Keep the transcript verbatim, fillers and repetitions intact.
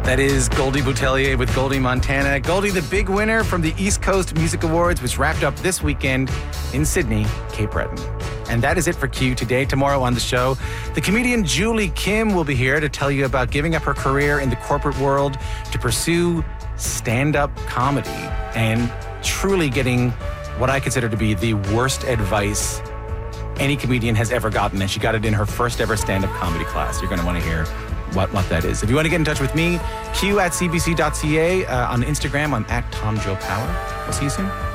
That is Goldie Boutelier with Goldie Montana. Goldie, the big winner from the East Coast Music Awards, which wrapped up this weekend in Sydney, Cape Breton. And that is it for Q today. Tomorrow on the show, the comedian Julie Kim will be here to tell you about giving up her career in the corporate world to pursue stand-up comedy and truly getting what I consider to be the worst advice any comedian has ever gotten. And she got it in her first ever stand-up comedy class. You're going to want to hear what, what that is. If you want to get in touch with me, Q at C B C dot C A. Uh, on Instagram, I'm at Tom Joe Power. We'll see you soon.